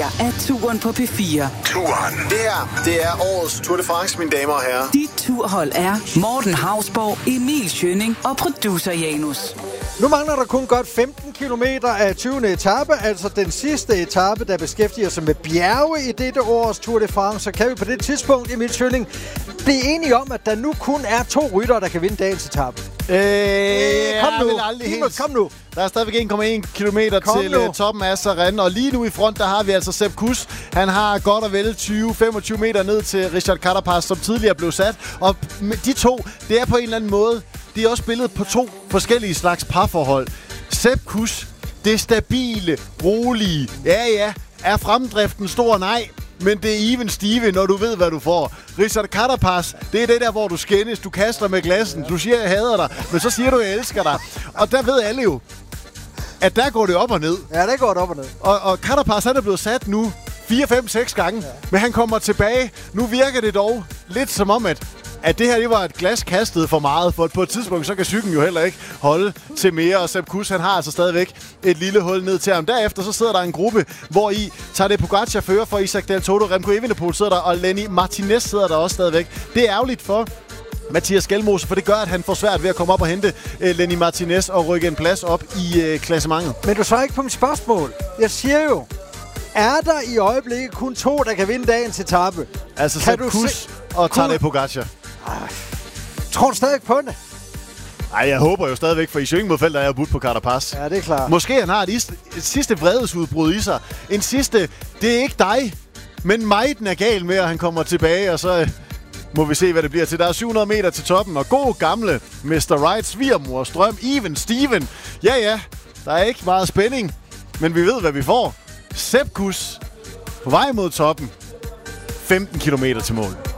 her er Turen på P4. Turen. Det her, det er årets Tour de France, mine damer og herrer. Dit turhold er Morten Hausborg, Emil Schønning og producer Janus. Nu mangler der kun godt 15 kilometer af 20. etape, altså den sidste etape, der beskæftiger sig med bjerge i dette års Tour de France. Så kan vi på det tidspunkt, Emil Schønning, blive enige om, at der nu kun er 2 ryttere, der kan vinde dagens etape. Kom nu. Der er stadigvæk 1,1 kilometer til toppen af Sarren, og lige nu i front, der har vi altså Sepp Kuss. Han har godt og vel 20-25 meter ned til Richard Carapaz, som tidligere blev sat. Og de to, det er på en eller anden måde, de er også billedet på 2 forskellige slags parforhold. Sepp Kuss, det stabile, rolige, ja, er fremdriften stor? Nej. Men det er even Steve, når du ved, hvad du får. Richard Carapaz, det er det der, hvor du skændes, du kaster med glassen, du siger, jeg hader dig, men så siger du, jeg elsker dig. Og der ved alle jo, at der går det op og ned. Ja, der går det op og ned. Og Carapaz, han er blevet sat nu 4, 5, 6 gange, men han kommer tilbage. Nu virker det dog lidt som om, at det her, det var et glas kastet for meget, for på et tidspunkt, så kan cyklen jo heller ikke holde til mere, og Sepp Kuss, han har altså stadigvæk et lille hul ned til ham. Derefter så sidder der en gruppe, hvor i Tadej Pogačar fører for Isaac Del Toto, Remco Evenepoel sidder der, og Lenny Martinez sidder der også stadigvæk. Det er ærgerligt for Mathias Skjelmose, for det gør, at han får svært ved at komme op og hente Lenny Martinez og rykke en plads op i klassementet. Men du svarer ikke på mit spørgsmål. Jeg siger jo, er der i øjeblikket kun 2, der kan vinde dagens etape? Altså Sepp Kuss og Tadej Pogačar. Tror du stadig på det? Nej, jeg håber jo stadigvæk, for i Schønning mod Feldt er jeg budt på Carapaz. Ja, det er klart. Måske han har et sidste vredesudbrud i sig. En sidste, det er ikke dig, men mig, den er gal med, at han kommer tilbage, og så må vi se, hvad det bliver til. Der er 700 meter til toppen, og god gamle Mr. Right, svigermor, strøm, even Steven. Ja, der er ikke meget spænding, men vi ved, hvad vi får. Sepp Kuss på vej mod toppen. 15 kilometer til mål.